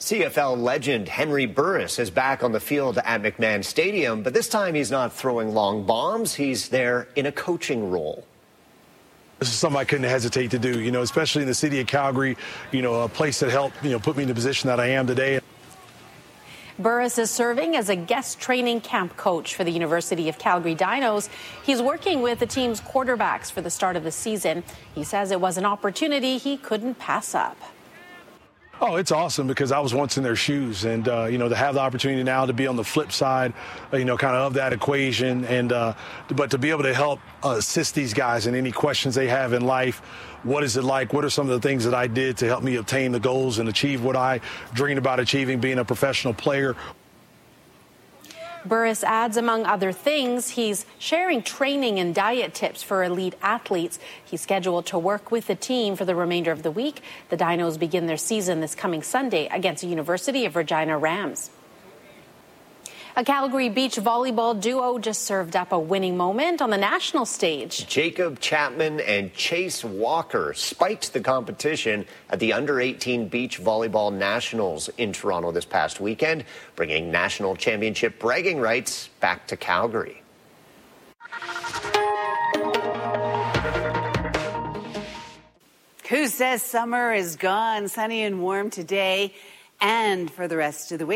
CFL legend Henry Burris is back on the field at McMahon Stadium, but this time he's not throwing long bombs. He's there in a coaching role. This is something I couldn't hesitate to do, especially in the city of Calgary, a place that helped, put me in the position that I am today. Burris is serving as a guest training camp coach for the University of Calgary Dinos. He's working with the team's quarterbacks for the start of the season. He says it was an opportunity he couldn't pass up. Oh, it's awesome because I was once in their shoes, and to have the opportunity now to be on the flip side, kind of that equation, and but to be able to help assist these guys in any questions they have in life. What is it like? What are some of the things that I did to help me obtain the goals and achieve what I dreamed about achieving, being a professional player? Burris adds, among other things, he's sharing training and diet tips for elite athletes. He's scheduled to work with the team for the remainder of the week. The Dinos begin their season this coming Sunday against the University of Regina Rams. A Calgary beach volleyball duo just served up a winning moment on the national stage. Jacob Chapman and Chase Walker spiked the competition at the Under-18 Beach Volleyball Nationals in Toronto this past weekend, bringing national championship bragging rights back to Calgary. Who says summer is gone? Sunny and warm today and for the rest of the week.